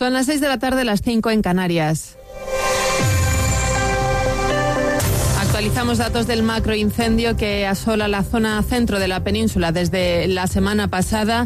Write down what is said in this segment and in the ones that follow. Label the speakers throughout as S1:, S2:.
S1: Son las 6 de la tarde, las 5 en Canarias. Actualizamos datos del macroincendio que asola la zona centro de la península desde la semana pasada,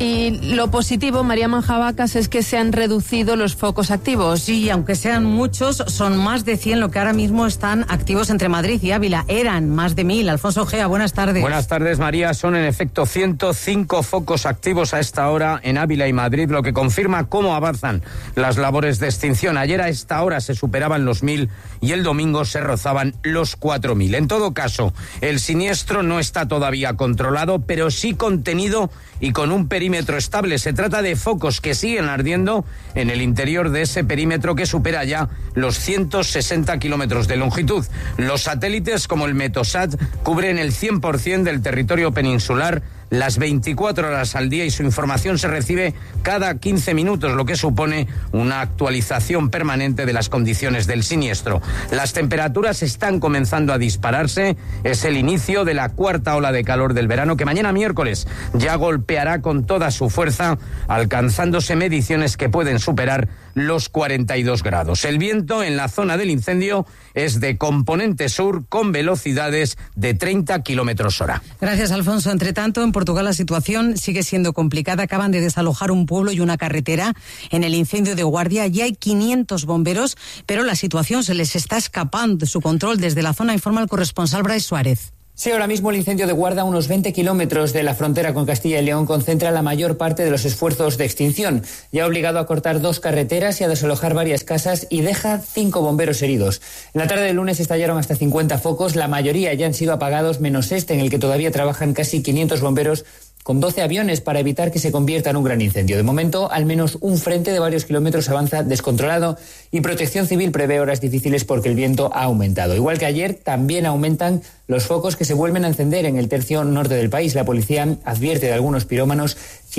S1: y lo positivo, María Manjabacas, es que se han reducido los focos activos.
S2: Sí, aunque sean muchos, son más de 100 lo que ahora mismo están activos entre Madrid y Ávila. Eran más de 1000. Alfonso Ojea, buenas tardes.
S3: Buenas tardes, María. Son en efecto 105 focos activos a esta hora en Ávila y Madrid, lo que confirma cómo avanzan las labores de extinción. Ayer a esta hora se superaban los 1000 y el domingo se rozaban los 4000. En todo caso, el siniestro no está todavía controlado, pero sí contenido y con un perímetro estable. Se trata de focos que siguen ardiendo en el interior de ese perímetro que supera ya los 160 kilómetros de longitud. Los satélites como el Metosat cubren el 100% del territorio peninsular las 24 horas al día, y su información se recibe cada 15 minutos, lo que supone una actualización permanente de las condiciones del siniestro. Las temperaturas están comenzando a dispararse. Es el inicio de la cuarta ola de calor del verano, que mañana miércoles ya golpeará con toda su fuerza, alcanzándose mediciones que pueden superar los 42 grados. El viento en la zona del incendio es de componente sur, con velocidades de 30 kilómetros hora.
S2: Gracias, Alfonso. Entre tanto, en Portugal la situación sigue siendo complicada. Acaban de desalojar un pueblo y una carretera en el incendio de Guardia. Ya hay 500 bomberos, pero la situación se les está escapando de su control. Desde la zona informa el corresponsal Brais Suárez.
S4: Sí, ahora mismo el incendio de Guarda, a unos 20 kilómetros de la frontera con Castilla y León, concentra la mayor parte de los esfuerzos de extinción. Ya ha obligado a cortar 2 carreteras y a desalojar varias casas, y deja 5 bomberos heridos. En la tarde del lunes estallaron hasta 50 focos. La mayoría ya han sido apagados, menos este, en el que todavía trabajan casi 500 bomberos, con 12 aviones para evitar que se convierta en un gran incendio. De momento, al menos un frente de varios kilómetros avanza descontrolado, y Protección Civil prevé horas difíciles porque el viento ha aumentado. Igual que ayer, también aumentan los focos que se vuelven a encender en el tercio norte del país. La policía advierte de algunos pirómanos.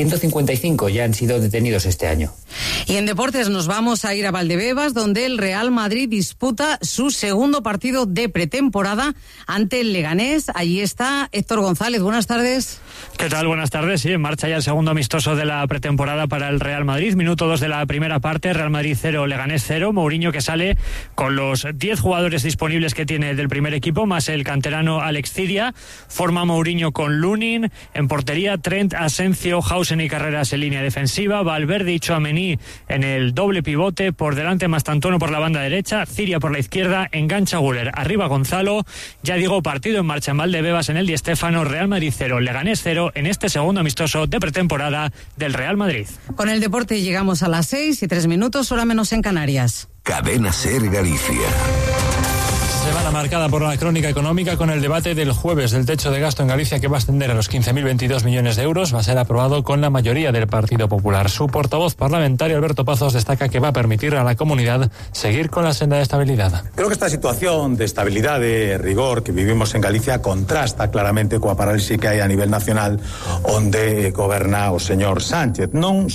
S4: 155 ya han sido detenidos este año.
S2: Y en deportes nos vamos a ir a Valdebebas, donde el Real Madrid disputa su segundo partido de pretemporada ante el Leganés. Allí está Héctor González. Buenas tardes.
S5: ¿Qué tal? Buenas tardes. Sí, en marcha ya el segundo amistoso de la pretemporada para el Real Madrid. Minuto 2 de la primera parte. Real Madrid 0, Leganés 0. Mourinho, que sale con los 10 jugadores disponibles que tiene del primer equipo, más el canterano Alex Ciria. Forma Mourinho con Lunin en portería, Trent, Asencio, Hausen y Carreras en línea defensiva, Valverde y Tchouaméni en el doble pivote, por delante Mastantuono por la banda derecha, Ciria por la izquierda, engancha Güler, arriba Gonzalo. Ya digo, partido en marcha en Valdebebas, en el Di Stéfano. Real Madrid 0, Leganés 0 en este segundo amistoso de pretemporada del Real Madrid.
S2: Con el deporte llegamos a las 6:03, hora menos en Canarias.
S6: Cadena SER Galicia.
S7: Semana marcada por la crónica económica, con el debate del jueves del techo de gasto en Galicia, que va a ascender a los 15.022 millones de euros. Va a ser aprobado con la mayoría del Partido Popular. Su portavoz parlamentario, Alberto Pazos, destaca que va a permitir a la comunidad seguir con la senda de estabilidad.
S8: Creo que esta situación de estabilidad, de rigor que vivimos en Galicia, contrasta claramente coa parálisis que hai a nivel nacional, onde goberna o señor Sánchez. Non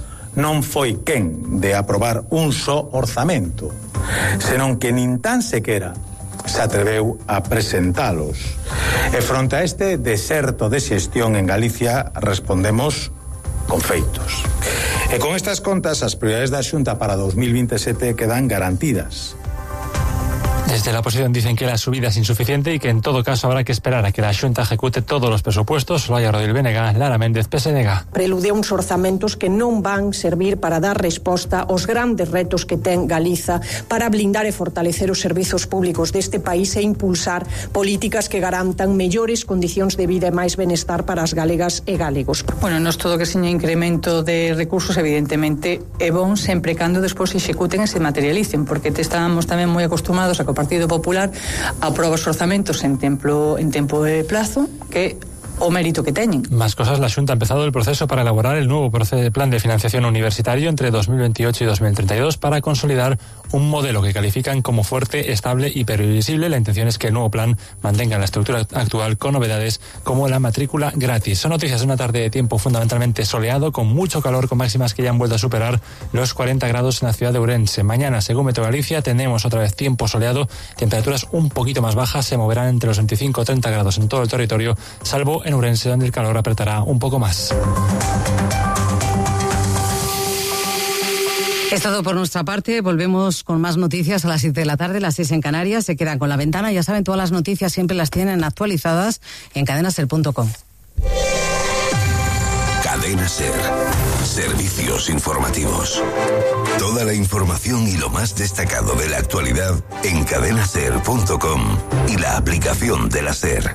S8: foi quen de aprobar un só orzamento, senón que nin tan sequera se atreveu a presentalos. E fronte a este deserto de xestión en Galicia, respondemos con feitos. E con estas contas, as prioridades da Xunta para 2027 quedan garantidas.
S7: Desde la oposición dicen que la subida es insuficiente y que en todo caso habrá que esperar a que la Xunta ejecute todos los presupuestos. Loia Rodil Bénega, Lara Méndez, PSNG.
S9: Prelude uns orzamentos que non van servir para dar resposta aos grandes retos que ten Galiza, para blindar e fortalecer os servizos públicos deste país e impulsar políticas que garantan mellores condicións de vida e máis benestar para as galegas e galegos.
S10: Bueno, nos todo que seña incremento de recursos, evidentemente, é bon sempre cando despois se executen e se materialicen, porque estábamos tamén moi acostumados a que o Partido Popular aproba os orzamentos en tempo de plazo, que o mérito que teñen.
S7: Más cosas, la Xunta ha empezado el proceso para elaborar el nuevo plan de financiación universitario entre 2028 y 2032 para consolidar un modelo que califican como fuerte, estable y previsible. La intención es que el nuevo plan mantenga la estructura actual con novedades como la matrícula gratis. Son noticias de una tarde de tiempo fundamentalmente soleado, con mucho calor, con máximas que ya han vuelto a superar los 40 grados en la ciudad de Ourense. Mañana, según Meteo Galicia, tenemos otra vez tiempo soleado, temperaturas un poquito más bajas, se moverán entre los 25 y 30 grados en todo el territorio, salvo en Ourense, donde el calor apretará un poco más.
S2: Es todo por nuestra parte. Volvemos con más noticias a las 7 de la tarde, las 6 en Canarias. Se quedan con La Ventana. Ya saben, todas las noticias siempre las tienen actualizadas en cadenaser.com.
S6: Cadena Ser. Servicios informativos. Toda la información y lo más destacado de la actualidad en cadenaser.com y la aplicación de la Ser.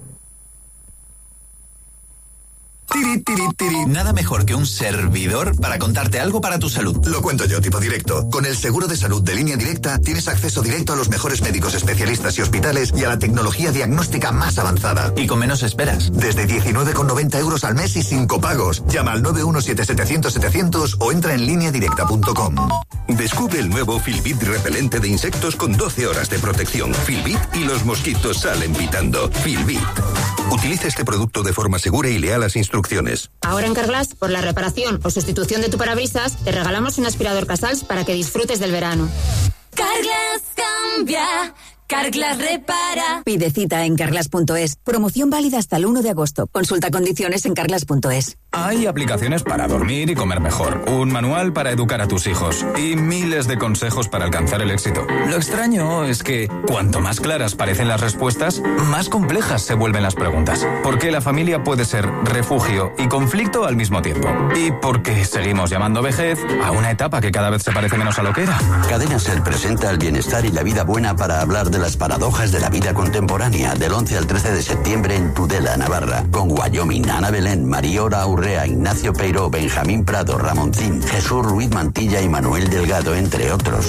S11: Tiri, tiri, tiri. Nada mejor que un servidor para contarte algo para tu salud.
S12: Lo cuento yo, tipo directo. Con el seguro de salud de Línea Directa tienes acceso directo a los mejores médicos especialistas y hospitales y a la tecnología diagnóstica más avanzada.
S11: Y con menos esperas.
S12: Desde 19,90 euros al mes y sin copagos. Llama al 917-700-700 o entra en lineadirecta.com.
S6: Descubre el nuevo Filbit repelente de insectos con 12 horas de protección. Filbit y los mosquitos salen pitando. Filbit. Utiliza este producto de forma segura y lea las instrucciones.
S13: Ahora en Carglass, por la reparación o sustitución de tu parabrisas, te regalamos un aspirador Casals para que disfrutes del verano.
S14: Carglass cambia, Carglass repara.
S15: Pide cita en carglass.es. Promoción válida hasta el 1 de agosto. Consulta condiciones en carglass.es.
S16: Hay aplicaciones para dormir y comer mejor, un manual para educar a tus hijos y miles de consejos para alcanzar el éxito. Lo extraño es que cuanto más claras parecen las respuestas, más complejas se vuelven las preguntas. Porque la familia puede ser refugio y conflicto al mismo tiempo. Y porque seguimos llamando vejez a una etapa que cada vez se parece menos a lo que era.
S17: Cadena Ser presenta el bienestar y la vida buena para hablar de las paradojas de la vida contemporánea del 11 al 13 de septiembre en Tudela, Navarra, con Wyoming, Ana Belén, Mariora Urrea, Ignacio Peiró, Benjamín Prado, Ramoncín, Jesús Ruiz Mantilla y Manuel Delgado, entre otros.